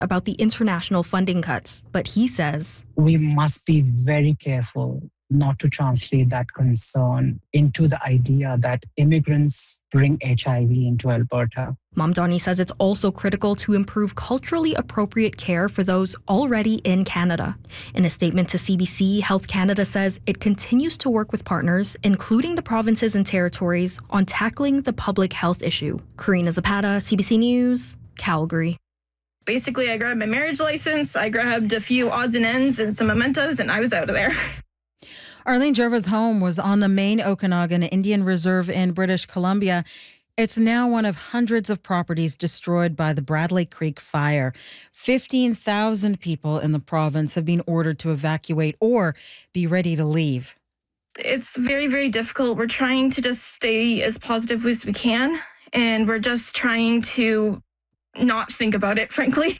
about the international funding cuts, but he says we must be very careful not to translate that concern into the idea that immigrants bring HIV into Alberta. Mamdani says it's also critical to improve culturally appropriate care for those already in Canada. In a statement to CBC, Health Canada says it continues to work with partners, including the provinces and territories, on tackling the public health issue. Karina Zapata, CBC News, Calgary. Basically, I grabbed my marriage license, I grabbed a few odds and ends and some mementos, and I was out of there. Arlene Gerva's home was on the main Okanagan Indian Reserve in British Columbia. It's now one of hundreds of properties destroyed by the Bradley Creek fire. 15,000 people in the province have been ordered to evacuate or be ready to leave. It's very, very difficult. We're trying to just stay as positive as we can, and we're just trying to not think about it, frankly.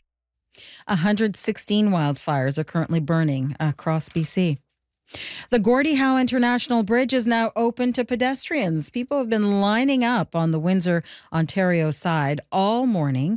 116 wildfires are currently burning across BC. The Gordie Howe International Bridge is now open to pedestrians. People have been lining up on the Windsor, Ontario side all morning.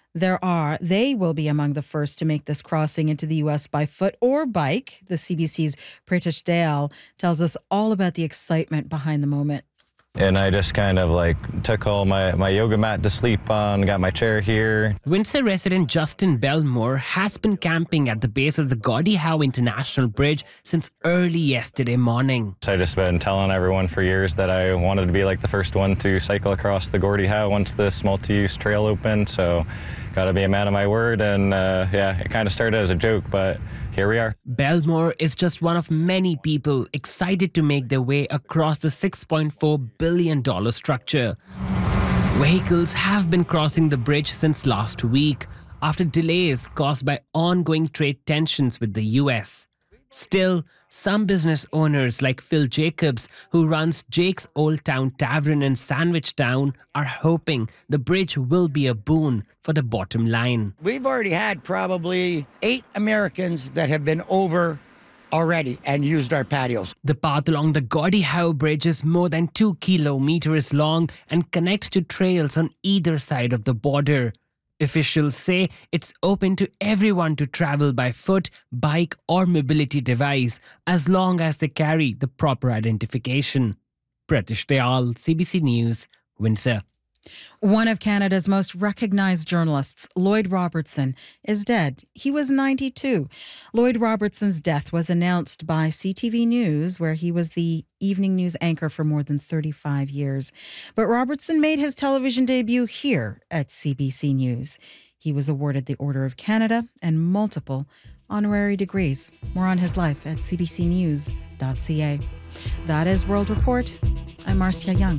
They will be among the first to make this crossing into the U.S. by foot or bike. The CBC's Pritish Dayal tells us all about the excitement behind the moment. And I just kind of took all my yoga mat to sleep on, got my chair here. Windsor resident Justin Belmore has been camping at the base of the Gordie Howe International Bridge since early yesterday morning. So I've just been telling everyone for years that I wanted to be the first one to cycle across the Gordie Howe once this multi-use trail opened. So got to be a man of my word. And it kind of started as a joke, but here we are. Belmore is just one of many people excited to make their way across the $6.4 billion structure. Vehicles have been crossing the bridge since last week after delays caused by ongoing trade tensions with the US. Still, some business owners like Phil Jacobs, who runs Jake's Old Town Tavern in Sandwich Town, are hoping the bridge will be a boon for the bottom line. We've already had probably 8 Americans that have been over already and used our patios. The path along the Gordie Howe Bridge is more than 2 kilometers long and connects to trails on either side of the border. Officials say it's open to everyone to travel by foot, bike or mobility device as long as they carry the proper identification. Pratish Dayal, CBC News, Windsor. One of Canada's most recognized journalists, Lloyd Robertson, is dead. He was 92. Lloyd Robertson's death was announced by CTV News, where he was the evening news anchor for more than 35 years. But Robertson made his television debut here at CBC News. He was awarded the Order of Canada and multiple honorary degrees. More on his life at cbcnews.ca. That is World Report. I'm Marcia Young.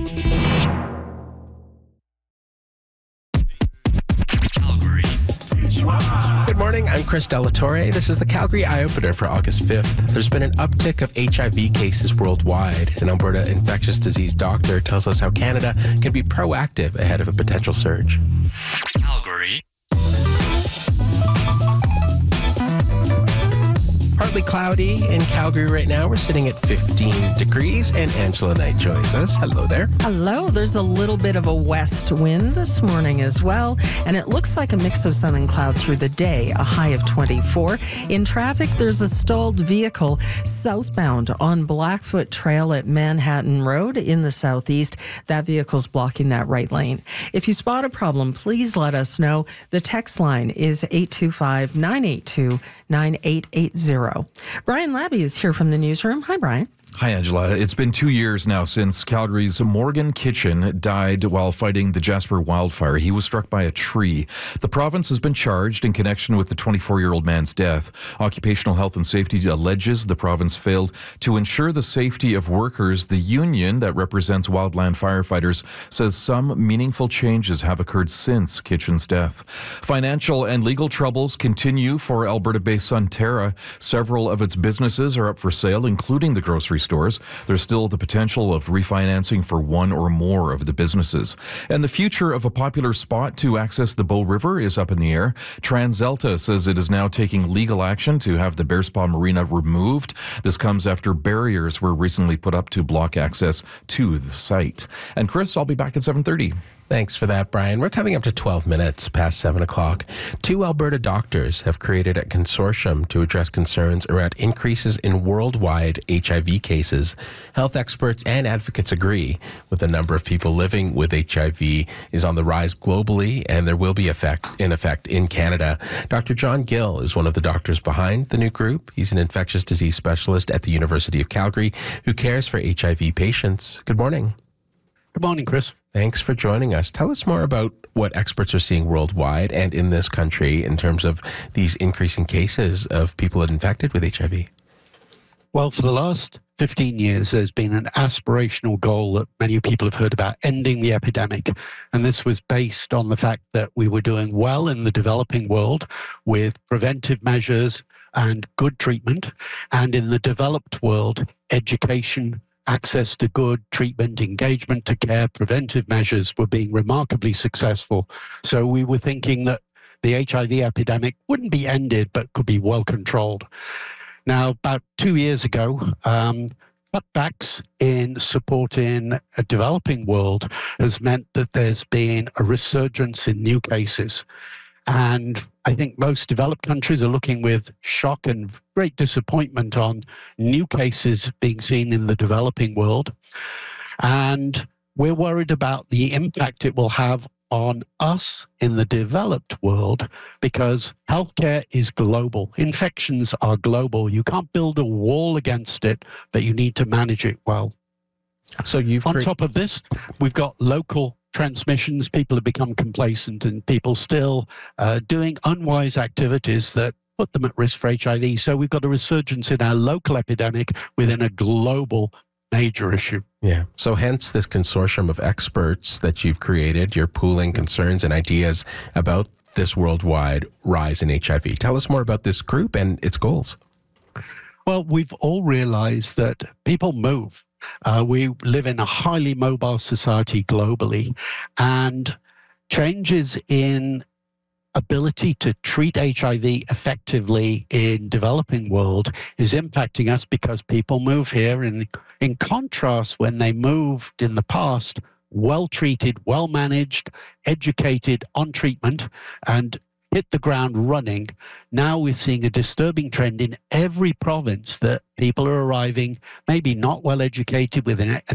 Good morning, I'm Chris Delatorre. This is the Calgary Eye-Opener for August 5th. There's been an uptick of HIV cases worldwide. An Alberta infectious disease doctor tells us how Canada can be proactive ahead of a potential surge. Calgary. Partly cloudy in Calgary right now. We're sitting at 15 degrees, and Angela Knight joins us. Hello there. Hello. There's a little bit of a west wind this morning as well, and it looks like a mix of sun and cloud through the day, a high of 24. In traffic, there's a stalled vehicle southbound on Blackfoot Trail at Manhattan Road in the southeast. That vehicle's blocking that right lane. If you spot a problem, please let us know. The text line is 825-982-9880. Brian Labby is here from the newsroom. Hi, Brian. Hi, Angela. It's been 2 years now since Calgary's Morgan Kitchen died while fighting the Jasper wildfire. He was struck by a tree. The province has been charged in connection with the 24-year-old man's death. Occupational Health and Safety alleges the province failed to ensure the safety of workers. The union that represents wildland firefighters says some meaningful changes have occurred since Kitchen's death. Financial and legal troubles continue for Alberta-based Sunterra. Several of its businesses are up for sale, including the grocery stores. There's still the potential of refinancing for one or more of the businesses. And the future of a popular spot to access the Bow River is up in the air. TransAlta says it is now taking legal action to have the Bearspaw Marina removed. This comes after barriers were recently put up to block access to the site. And Chris, I'll be back at 7:30. Thanks for that, Brian. We're coming up to 12 minutes past 7 o'clock. 2 Alberta doctors have created a consortium to address concerns around increases in worldwide HIV cases. Health experts and advocates agree with the number of people living with HIV is on the rise globally, and there will be effect in Canada. Dr. John Gill is one of the doctors behind the new group. He's an infectious disease specialist at the University of Calgary who cares for HIV patients. Good morning. Good morning, Chris. Thanks for joining us. Tell us more about what experts are seeing worldwide and in this country in terms of these increasing cases of people infected with HIV. Well, for the last 15 years, there's been an aspirational goal that many people have heard about, ending the epidemic. And this was based on the fact that we were doing well in the developing world with preventive measures and good treatment. And in the developed world, education, access to good treatment, engagement to care, preventive measures were being remarkably successful. So we were thinking that the HIV epidemic wouldn't be ended, but could be well controlled. Now, about 2 years ago, cutbacks in supporting a developing world has meant that there's been a resurgence in new cases. And I think most developed countries are looking with shock and great disappointment on new cases being seen in the developing world. And we're worried about the impact it will have on us in the developed world because healthcare is global. Infections are global. You can't build a wall against it, but you need to manage it well. So on top of this, we've got local transmissions. People have become complacent and people still doing unwise activities that put them at risk for HIV. So we've got a resurgence in our local epidemic within a global major issue. Yeah. So hence this consortium of experts that you've created, you're pooling concerns and ideas about this worldwide rise in HIV. Tell us more about this group and its goals. Well, we've all realized that people move. We live in a highly mobile society globally, and changes in ability to treat HIV effectively in developing world is impacting us because people move here. And in contrast, when they moved in the past, well treated, well managed, educated, on treatment, and hit the ground running, now we're seeing a disturbing trend in every province that people are arriving maybe not well educated with an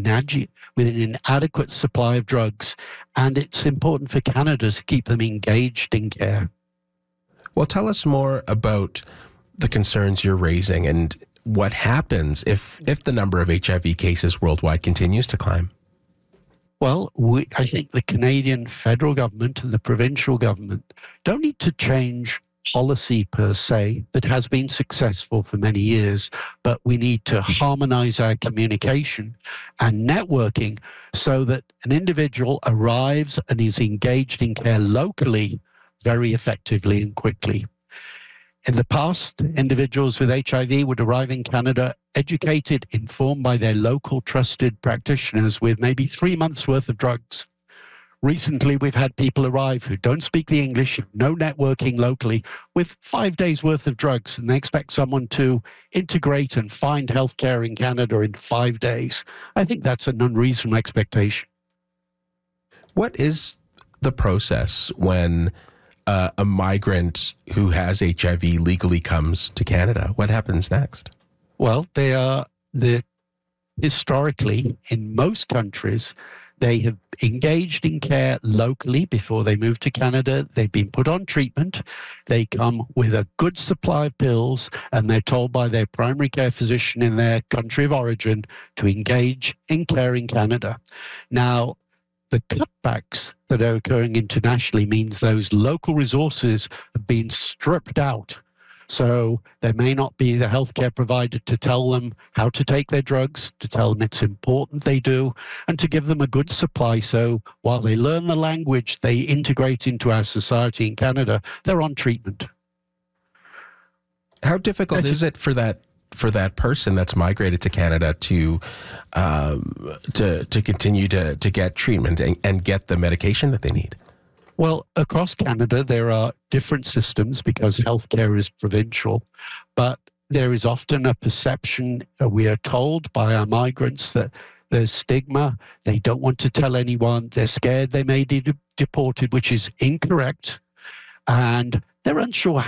inadequate supply of drugs, and it's important for Canada to keep them engaged in care. Well, tell us more about the concerns you're raising and what happens if the number of HIV cases worldwide continues to climb. Well, I think the Canadian federal government and the provincial government don't need to change policy per se that has been successful for many years, but we need to harmonize our communication and networking so that an individual arrives and is engaged in care locally very effectively and quickly. In the past, individuals with HIV would arrive in Canada educated, informed by their local trusted practitioners with maybe 3 months' worth of drugs. Recently, we've had people arrive who don't speak the English, no networking locally, with 5 days' worth of drugs, and they expect someone to integrate and find healthcare in Canada in 5 days. I think that's an unreasonable expectation. What is the process when a migrant who has HIV legally comes to Canada? What happens next? Well, historically, in most countries, they have engaged in care locally before they move to Canada. They've been put on treatment. They come with a good supply of pills, and they're told by their primary care physician in their country of origin to engage in care in Canada. Now, the cutbacks that are occurring internationally means those local resources have been stripped out. So there may not be the healthcare provider to tell them how to take their drugs, to tell them it's important they do, and to give them a good supply. So while they learn the language, they integrate into our society in Canada, they're on treatment. How difficult is it for that person that's migrated to Canada to continue to get treatment and get the medication that they need? Well, across Canada, there are different systems because healthcare is provincial, but there is often a perception, we are told by our migrants, that There's stigma. They don't want to tell anyone. They're scared they may be deported, which is incorrect. And they're unsure